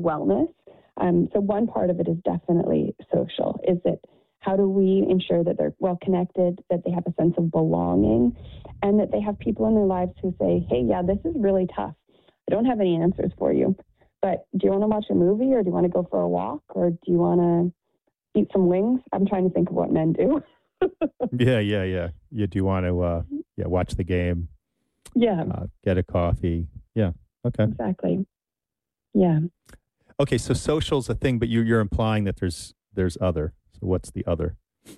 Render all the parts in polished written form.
wellness. So one part of it is definitely social. Is that how do we ensure that they're well connected, that they have a sense of belonging, and that they have people in their lives who say, hey, yeah, this is really tough. I don't have any answers for you, but do you want to watch a movie, or do you want to go for a walk, or do you want to eat some wings? I'm trying to think of what men do. Yeah. Do you want to watch the game? Yeah. Get a coffee. Yeah. Okay. Exactly. Yeah. Okay, so social's a thing, but you're implying that there's other. So what's the other?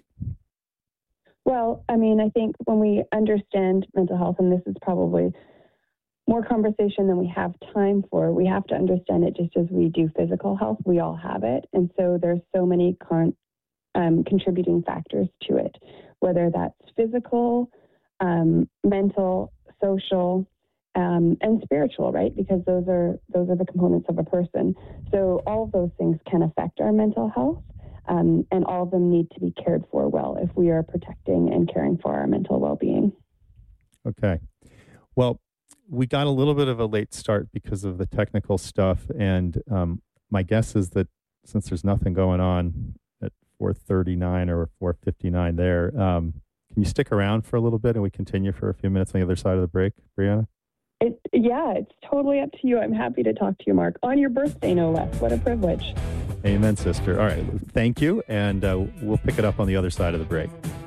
Well, I mean, I think when we understand mental health, and this is probably more conversation than we have time for, we have to understand it just as we do physical health. We all have it. And so there's so many contributing factors to it, whether that's physical, mental, social, and spiritual, right? Because those are the components of a person. So all of those things can affect our mental health, and all of them need to be cared for well if we are protecting and caring for our mental well-being. Okay. Well, we got a little bit of a late start because of the technical stuff, and my guess is that since there's nothing going on at 4:39 or 4:59 there, can you stick around for a little bit and we continue for a few minutes on the other side of the break, Brianna? It's totally up to you. I'm happy to talk to you, Mark. On your birthday, no less. What a privilege. Amen, sister. All right. Thank you. And we'll pick it up on the other side of the break.